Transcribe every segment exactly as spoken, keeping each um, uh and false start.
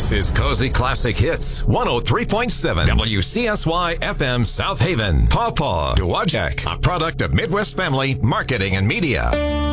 This is Cozy Classic Hits, one oh three point seven W C S Y F M South Haven. Pawpaw Dowagiac, a product of Midwest Family Marketing and Media.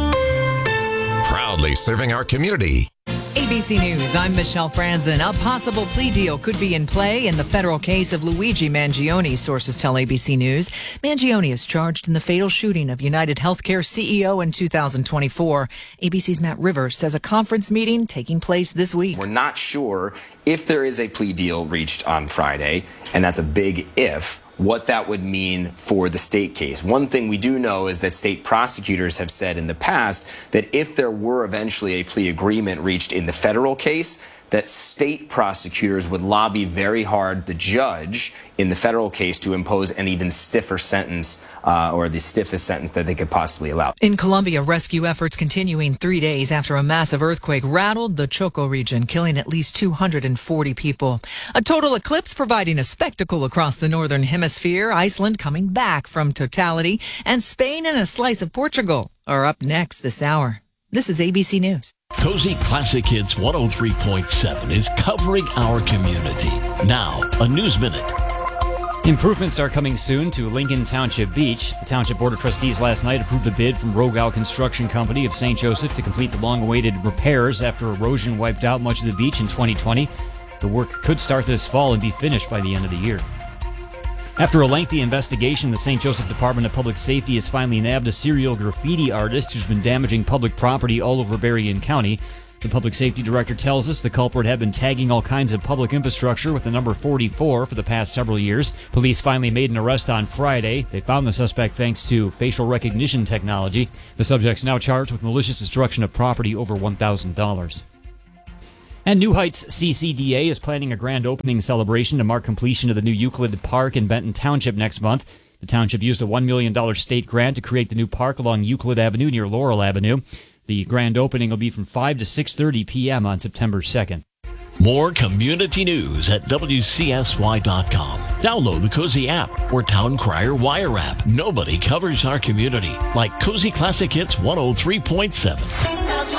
Proudly serving our community. A B C News, I'm Michelle Franzen. A possible plea deal could be in play in the federal case of Luigi Mangione, sources tell A B C News. Mangione is charged in the fatal shooting of United Healthcare C E O in two thousand twenty-four. A B C's Matt Rivers says a conference meeting taking place this week. We're not sure if there is a plea deal reached on Friday, and that's a big if, what that would mean for the state case. One thing we do know is that state prosecutors have said in the past that if there were eventually a plea agreement reached in the federal case, that state prosecutors would lobby very hard the judge in the federal case to impose an even stiffer sentence, uh, or the stiffest sentence that they could possibly allow. In Colombia, rescue efforts continuing three days after a massive earthquake rattled the Choco region, killing at least two hundred forty people. A total eclipse providing a spectacle across the northern hemisphere. Iceland coming back from totality, and Spain and a slice of Portugal are up next this hour. This is A B C News. Cozy Classic Hits one oh three point seven is covering our community. Now, a News Minute. Improvements are coming soon to Lincoln Township Beach. The Township Board of Trustees last night approved a bid from Rogal Construction Company of Saint Joseph to complete the long-awaited repairs after erosion wiped out much of the beach in twenty twenty. The work could start this fall and be finished by the end of the year. After a lengthy investigation, the Saint Joseph Department of Public Safety has finally nabbed a serial graffiti artist who's been damaging public property all over Berrien County. The public safety director tells us the culprit had been tagging all kinds of public infrastructure with the number forty-four for the past several years. Police finally made an arrest on Friday. They found the suspect thanks to facial recognition technology. The subject's now charged with malicious destruction of property over one thousand dollars. And New Heights C C D A is planning a grand opening celebration to mark completion of the new Euclid Park in Benton Township next month. The township used a one million dollars state grant to create the new park along Euclid Avenue near Laurel Avenue. The grand opening will be from five to six thirty p.m. on September second. More community news at W C S Y dot com. Download the Cozy app or Town Crier Wire app. Nobody covers our community like Cozy Classic Hits one oh three point seven.